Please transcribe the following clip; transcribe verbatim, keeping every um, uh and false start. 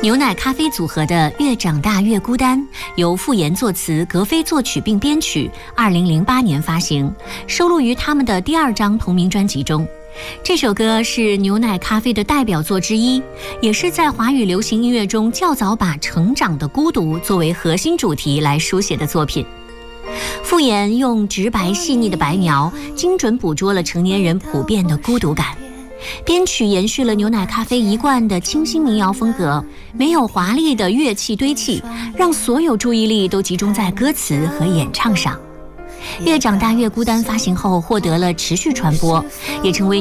牛奶咖啡组合的《越长大越孤单》由傅岩作词，格飞作曲并编曲，二零零八年发行，收录于他们的第二张同名专辑中。这首歌是牛奶咖啡的代表作之一，也是在华语流行音乐中较早把成长的孤独作为核心主题来书写的作品。傅岩用直白细腻的白描，精准捕捉了成年人普遍的孤独感。编曲延续了牛奶咖啡一贯的清新民谣风格，没有华丽的乐器堆砌，让所有注意力都集中在歌词和演唱上。越长大越孤单发行后获得了持续传播，也成为